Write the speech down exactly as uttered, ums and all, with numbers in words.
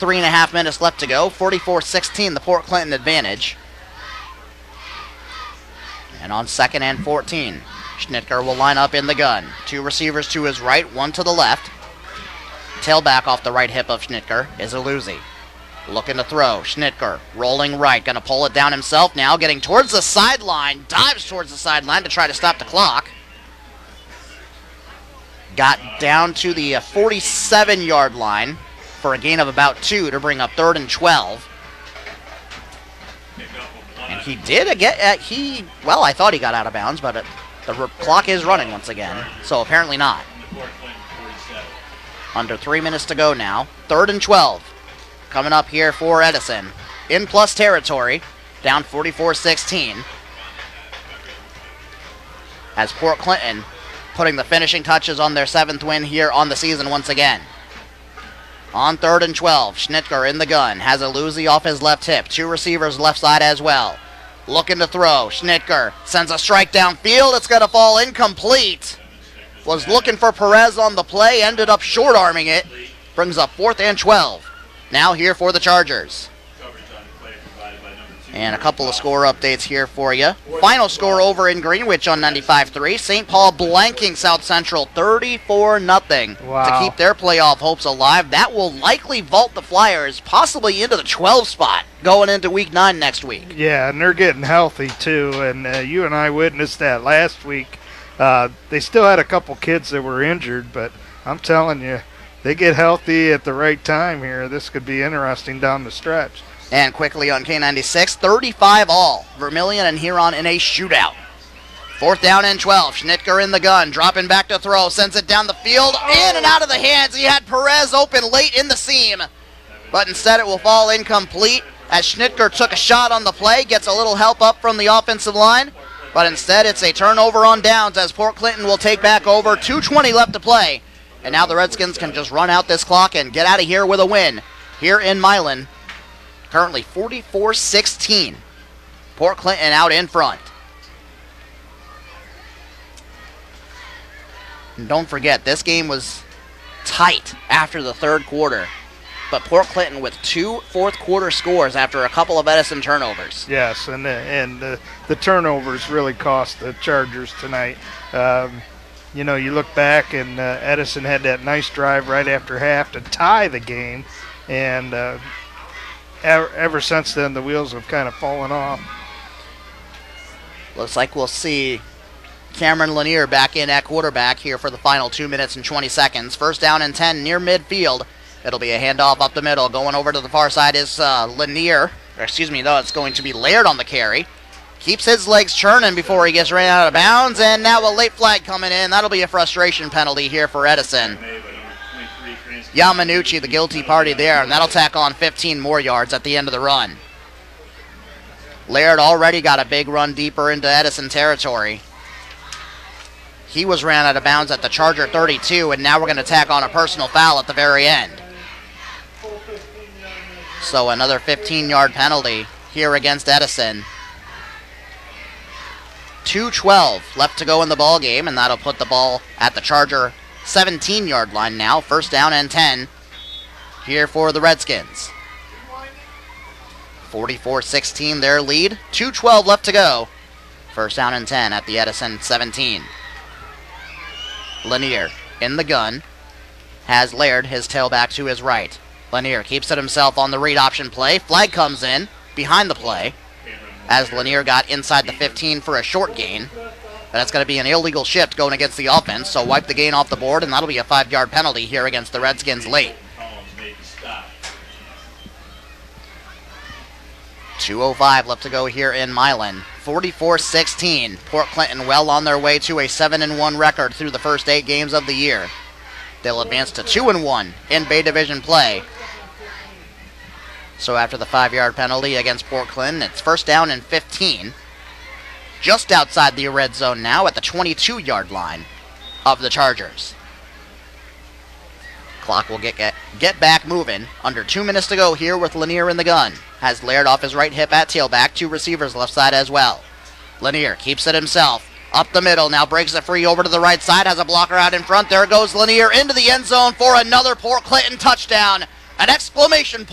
three and a half minutes left to go. forty-four sixteen, the Port Clinton advantage. And on second and fourteen, Schnitker will line up in the gun. Two receivers to his right, one to the left. Tailback off the right hip of Schnitker is Aluzzi. Looking to throw. Schnitker rolling right. Going to pull it down himself now. Getting towards the sideline. Dives towards the sideline to try to stop the clock. Got down to the forty-seven-yard line for a gain of about two to bring up third and twelve. And he did get, uh, he, well, I thought he got out of bounds, but it, the r- clock is running once again. So apparently not. Under three minutes to go now. Third and twelve. Coming up here for Edison. In plus territory. Down forty-four sixteen. As Port Clinton putting the finishing touches on their seventh win here on the season once again. On third and twelve. Schnitker in the gun. Has Aluzzi off his left hip. Two receivers left side as well. Looking to throw. Schnitker sends a strike downfield. It's going to fall incomplete. Was looking for Perez on the play, ended up short-arming it. Brings up fourth and twelve. Now here for the Chargers. And a couple of score updates here for you. Final score over in Greenwich on ninety-five three. Saint Paul blanking South Central thirty-four nothing wow. to keep their playoff hopes alive. That will likely vault the Flyers possibly into the twelve spot going into week nine next week. Yeah, and they're getting healthy too. And uh, you and I witnessed that last week. Uh, they still had a couple kids that were injured, but I'm telling you, they get healthy at the right time here. This could be interesting down the stretch. And quickly on K ninety-six, thirty-five all. Vermilion and Huron in a shootout. Fourth down and twelve. Schnitker in the gun, dropping back to throw, sends it down the field, in and out of the hands. He had Perez open late in the seam, but instead it will fall incomplete as Schnitker took a shot on the play, gets a little help up from the offensive line. But instead, it's a turnover on downs as Port Clinton will take back over. two twenty left to play. And now the Redskins can just run out this clock and get out of here with a win here in Milan. Currently forty-four sixteen. Port Clinton out in front. And don't forget, this game was tight after the third quarter. But Port Clinton with two fourth quarter scores after a couple of Edison turnovers. Yes, and, uh, and uh, the turnovers really cost the Chargers tonight. Um, you know, you look back and uh, Edison had that nice drive right after half to tie the game. And uh, ever, ever since then, the wheels have kind of fallen off. Looks like we'll see Cameron Lanier back in at quarterback here for the final two minutes and twenty seconds. First down and ten near midfield. It'll be a handoff up the middle. Going over to the far side is uh, Lanier. Or excuse me, though, it's going to be Laird on the carry. Keeps his legs churning before he gets ran out of bounds. And now a late flag coming in. That'll be a frustration penalty here for Edison. Yamanucci, the guilty party there, and that'll tack on fifteen more yards at the end of the run. Laird already got a big run deeper into Edison territory. He was ran out of bounds at the Charger thirty-two, and now we're going to tack on a personal foul at the very end. So another fifteen-yard penalty here against Edison. two twelve left to go in the ball game, and that'll put the ball at the Charger seventeen-yard line now. First down and ten here for the Redskins. forty-four sixteen their lead. two twelve left to go. First down and ten at the Edison seventeen. Lanier in the gun. Has Laird, his tailback to his right. Lanier keeps it himself on the read option play. Flag comes in behind the play as Lanier got inside the fifteen for a short gain. But that's going to be an illegal shift going against the offense, so wipe the gain off the board, and that'll be a five-yard penalty here against the Redskins late. two oh five left to go here in Milan. forty-four sixteen. Port Clinton well on their way to a seven and one record through the first eight games of the year. They'll advance to two and one in Bay Division play. So after the five-yard penalty against Port Clinton, it's first down and fifteen. Just outside the red zone now at the twenty-two-yard line of the Chargers. Clock will get, get get back moving. Under two minutes to go here with Lanier in the gun. Has Laird off his right hip at tailback. Two receivers left side as well. Lanier keeps it himself. Up the middle. Now breaks it free over to the right side. Has a blocker out in front. There goes Lanier into the end zone for another Port Clinton touchdown. An exclamation